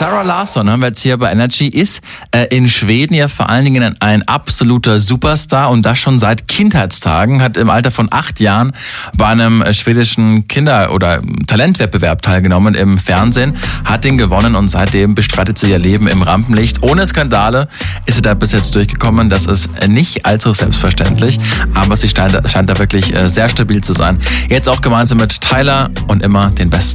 Zara Larsson, hören wir jetzt hier bei Energy, ist in Schweden ja vor allen Dingen ein absoluter Superstar und das schon seit Kindheitstagen, hat im Alter von 8 Jahren bei einem schwedischen Kinder- oder Talentwettbewerb teilgenommen im Fernsehen, hat den gewonnen und seitdem bestreitet sie ihr Leben im Rampenlicht. Ohne Skandale ist sie da bis jetzt durchgekommen, das ist nicht allzu selbstverständlich, aber sie scheint da wirklich sehr stabil zu sein. Jetzt auch gemeinsam mit Tyler und immer den besten.